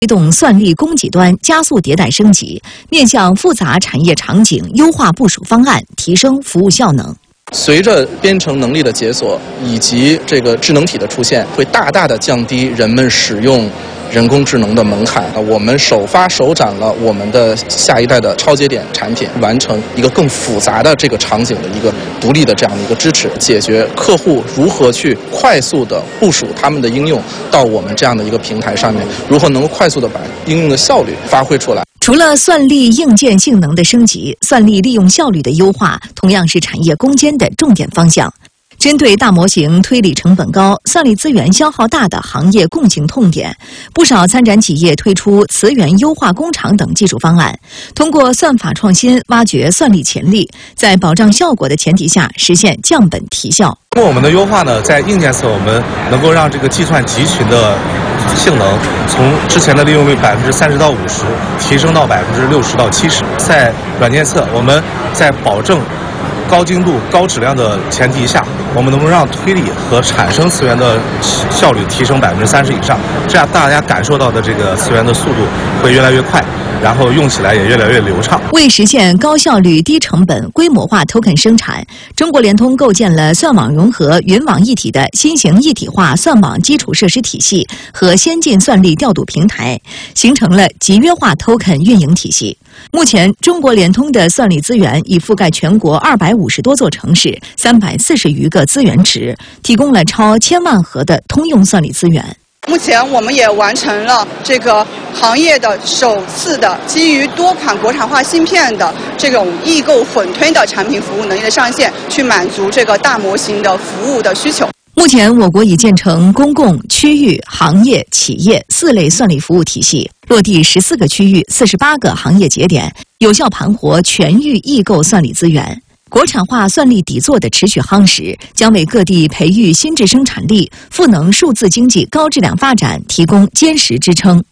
推动算力供给端加速迭代升级，面向复杂产业场景优化部署方案，提升服务效能。 随着编程能力的解锁以及这个智能体的出现，会大大的降低人们使用人工智能的门槛。我们首发首展了我们的下一代的超节点产品，完成一个更复杂的这个场景的一个独立的这样的一个支持，解决客户如何去快速的部署他们的应用到我们这样的一个平台上面，如何能够快速的把应用的效率发挥出来。 除了算力硬件性能的升级，算力利用效率的优化同样是产业攻坚的重点方向。针对大模型推理成本高、算力资源消耗大的行业共性痛点，不少参展企业推出磁源优化工厂等技术方案，通过算法创新挖掘算力潜力，在保障效果的前提下实现降本提效。 通过我们的优化呢，在硬件侧我们能够让这个计算集群的性能从之前的利用率30%到50%提升到60%到70%。在软件侧，我们在保证高精度、高质量的前提下，我们能够让推理和产生词源的效率提升30%以上，这样大家感受到的这个词源的速度会越来越快，然后用起来也越来越流畅。 为实现高效率、低成本、规模化 token 生产，中国联通构建了算网融合、云网一体的新型一体化算网基础设施体系和先进算力调度平台，形成了集约化 token 运营体系。目前，中国联通的算力资源已覆盖全国250多座城市、340余个资源池，提供了超1000万核的通用算力资源。 目前我们也完成了这个行业的首次的基于多款国产化芯片的这种异构混推的产品服务能力的上线，去满足这个大模型的服务的需求。 目前，我国已建成公共、区域、行业、企业4类算力服务体系，落地14个区域、48个行业节点，有效盘活全域异构算力资源。国产化算力底座的持续夯实，将为各地培育新质生产力、赋能数字经济高质量发展提供坚实支撑。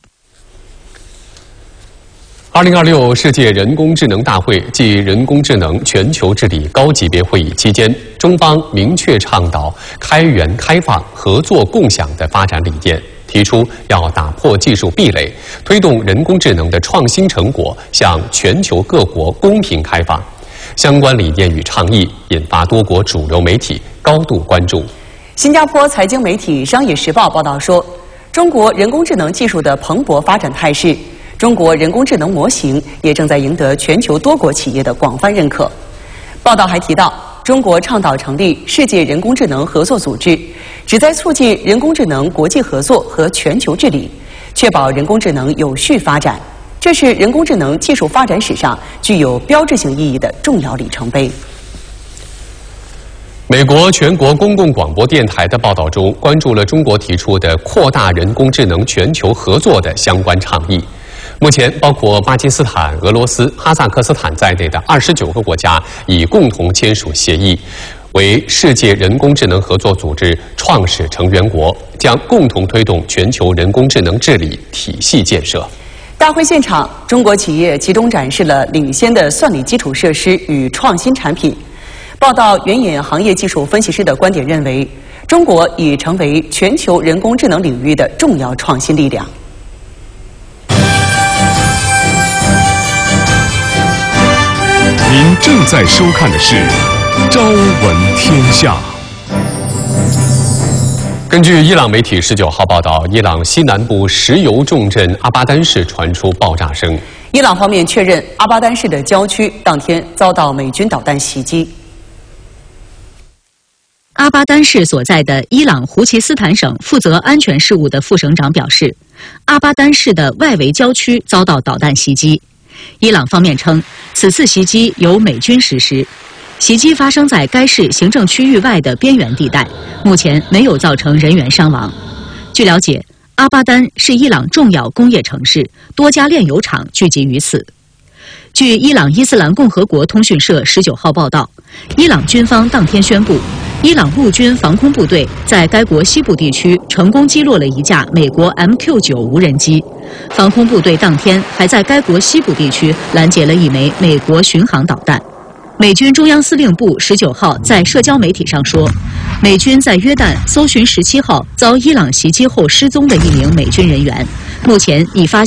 2026世界人工智能大会暨人工智能全球治理高级别会议期间，中方明确倡导开源开放、合作共享的发展理念，提出要打破技术壁垒，推动人工智能的创新成果向全球各国公平开放。相关理念与倡议引发多国主流媒体高度关注。 新加坡财经媒体《商业时报》报道说，中国人工智能技术的蓬勃发展态势，中国人工智能模型也正在赢得全球多国企业的广泛认可。报道还提到，中国倡导成立世界人工智能合作组织，旨在促进人工智能国际合作和全球治理，确保人工智能有序发展。这是人工智能技术发展史上具有标志性意义的重要里程碑。 美国全国公共广播电台的报道中，关注了中国提出的扩大人工智能全球合作的相关倡议。目前，包括巴基斯坦、俄罗斯、哈萨克斯坦在内的29个国家已共同签署协议，为世界人工智能合作组织创始成员国，将共同推动全球人工智能治理体系建设。 大会现场，中国企业集中展示了领先的算力基础设施与创新产品。报道援引行业技术分析师的观点认为，中国已成为全球人工智能领域的重要创新力量。 您正在收看的是《朝闻天下》。 根据伊朗媒体19号报道，伊朗西南部石油重镇阿巴丹市传出爆炸声。 伊朗方面确认，阿巴丹市的郊区当天遭到美军导弹袭击。 阿巴丹市所在的伊朗胡奇斯坦省负责安全事务的副省长表示，阿巴丹市的外围郊区遭到导弹袭击。伊朗方面称，此次袭击由美军实施。袭击发生在该市行政区域外的边缘地带，目前没有造成人员伤亡。据了解，阿巴丹是伊朗重要工业城市，多家炼油厂聚集于此。据伊朗伊斯兰共和国通讯社19号报道，伊朗军方当天宣布，伊朗陆军防空部队在该国西部地区成功击落了一架美国 MQ-9 无人机。防空部队当天还在该国西部地区拦截了一枚美国巡航导弹。 美军中央司令部19号在社交媒体上说，美军在约旦搜寻17号遭伊朗袭击后失踪的一名美军人员，目前已发现